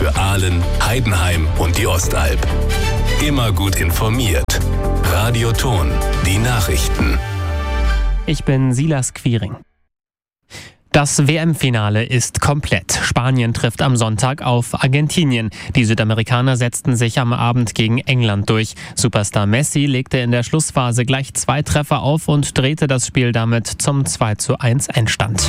für Aalen, Heidenheim und die Ostalb. Immer gut informiert. Radio Thon, die Nachrichten. Ich bin Silas Quiring. Das WM-Finale ist komplett. Spanien trifft am Sonntag auf Argentinien. Die Südamerikaner setzten sich am Abend gegen England durch. Superstar Messi legte in der Schlussphase gleich 2 Treffer auf und drehte das Spiel damit zum 2:1 Endstand.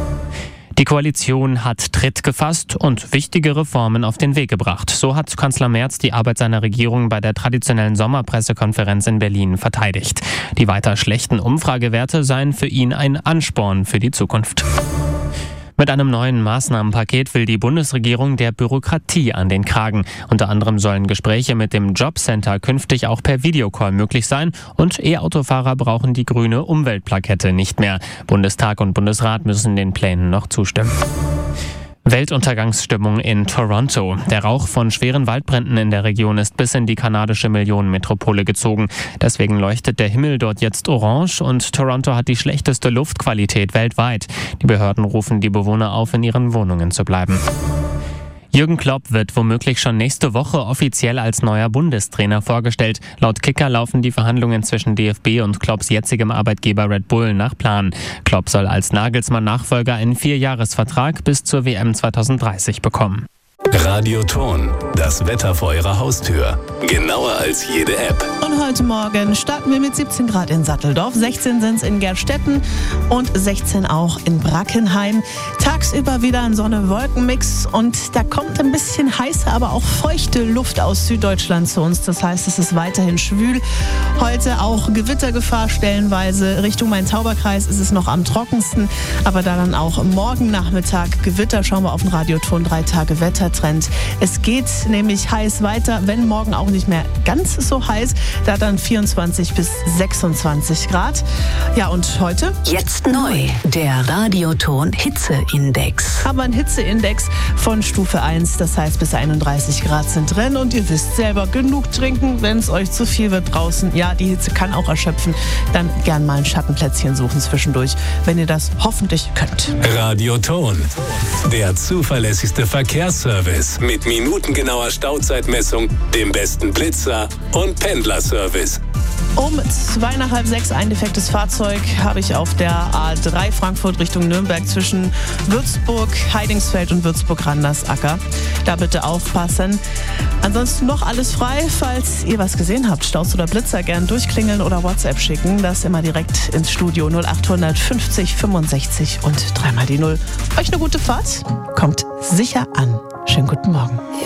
Die Koalition hat Tritt gefasst und wichtige Reformen auf den Weg gebracht. So hat Kanzler Merz die Arbeit seiner Regierung bei der traditionellen Sommerpressekonferenz in Berlin verteidigt. Die weiter schlechten Umfragewerte seien für ihn ein Ansporn für die Zukunft. Mit einem neuen Maßnahmenpaket will die Bundesregierung der Bürokratie an den Kragen. Unter anderem sollen Gespräche mit dem Jobcenter künftig auch per Videocall möglich sein und E-Autofahrer brauchen die grüne Umweltplakette nicht mehr. Bundestag und Bundesrat müssen den Plänen noch zustimmen. Weltuntergangsstimmung in Toronto. Der Rauch von schweren Waldbränden in der Region ist bis in die kanadische Millionenmetropole gezogen. Deswegen leuchtet der Himmel dort jetzt orange und Toronto hat die schlechteste Luftqualität weltweit. Die Behörden rufen die Bewohner auf, in ihren Wohnungen zu bleiben. Jürgen Klopp wird womöglich schon nächste Woche offiziell als neuer Bundestrainer vorgestellt. Laut Kicker laufen die Verhandlungen zwischen DFB und Klopps jetzigem Arbeitgeber Red Bull nach Plan. Klopp soll als Nagelsmann-Nachfolger einen 4-Jahres-Vertrag bis zur WM 2030 bekommen. Radio Thon, das Wetter vor Ihrer Haustür. Genauer als jede App. Und heute Morgen starten wir mit 17 Grad in Satteldorf, 16 sind es in Gerstetten und 16 auch in Brackenheim. Tagsüber wieder ein Sonne-Wolken-Mix und da kommt ein bisschen heiße, aber auch feuchte Luft aus Süddeutschland zu uns. Das heißt, es ist weiterhin schwül. Heute auch Gewittergefahr stellenweise. Richtung Main-Tauber-Kreis ist es noch am trockensten, aber dann auch morgen Nachmittag Gewitter. Schauen wir auf den Radio Thon 3 Tage Wettertrend. Es geht nämlich heiß weiter, wenn morgen auch nicht mehr ganz so heiß. Da dann 24 bis 26 Grad. Ja, und heute? Jetzt neu, der Radio Thon Hitzeindex. Aber ein Hitzeindex von Stufe 1, das heißt bis 31 Grad sind drin. Und ihr wisst selber, genug trinken, wenn es euch zu viel wird draußen. Ja, die Hitze kann auch erschöpfen. Dann gern mal ein Schattenplätzchen suchen zwischendurch, wenn ihr das hoffentlich könnt. Radio Thon, der zuverlässigste Verkehrsservice mit minutengenauer Stauzeitmessung, dem besten Blitzer und Pendlerservice. Um 5:45 ein defektes Fahrzeug habe ich auf der A3 Frankfurt Richtung Nürnberg zwischen Würzburg, Heidingsfeld und Würzburg-Randersacker. Da bitte aufpassen. Ansonsten noch alles frei. Falls ihr was gesehen habt, Staus oder Blitzer, gern durchklingeln oder WhatsApp schicken. Das immer direkt ins Studio 0800 50 65 und 3 mal die 0. Euch eine gute Fahrt. Kommt sicher an. Schönen guten Morgen.